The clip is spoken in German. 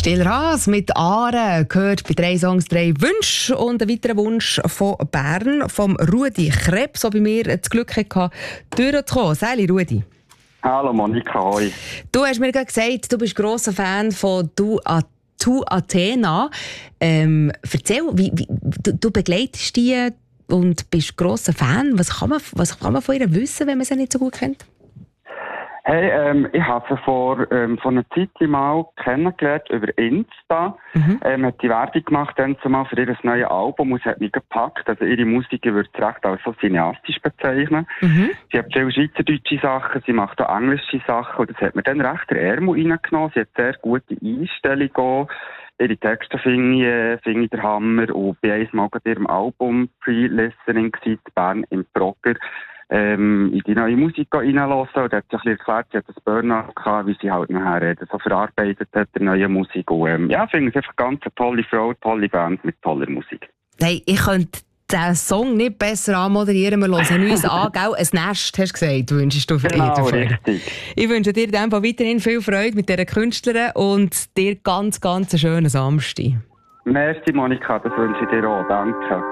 Stiller Haas mit Aare gehört bei 3 Songs 3 Wünsche und ein weiterer Wunsch von Bern, vom Rudi Krebs, der bei mir das Glück hatte, durchzukommen. Sali, Rudi. Hallo Monika, hoi. Du hast mir gerade gesagt, du bist grosser Fan von Tu Athena. Erzähl, du begleitest die und bist grosser Fan. Was kann man von ihr wissen, wenn man sie nicht so gut kennt? Hey, ich habe sie vor einer Zeit mal kennengelernt über Insta. Hat die Werbung gemacht dann zumal für ihr neues Album und es hat mich gepackt. Also ihre Musik würde ich recht als so cineastisch bezeichnen. Sie hat viele schweizerdeutsche Sachen, sie macht auch englische Sachen und das hat mir dann recht der Ärmel reingenommen. Sie hat sehr gute Einstellung auch. Ihre Texte finde ich der Hammer und bei einmal bei ihrem Album Pre-Listening gewesen, Bern im Brocker. In die neue Musik reinlassen und hat sich ein bisschen erklärt, sie hat das Burnout gehabt, wie sie halt nachher das so verarbeitet hat, der neue Musik. Und ich finde es einfach ganz eine tolle Frau, tolle Band mit toller Musik. Hey, ich könnte den Song nicht besser anmoderieren. Wir hören uns an, gell? Ein Nest, hast du gesagt, wünschst du für Genau, ihr. richtig. Ich wünsche dir in dem Fall weiterhin viel Freude mit dieser Künstlerin und dir ganz, ganz einen schönen Samstag. Merci Monika, das wünsche ich dir auch. Danke.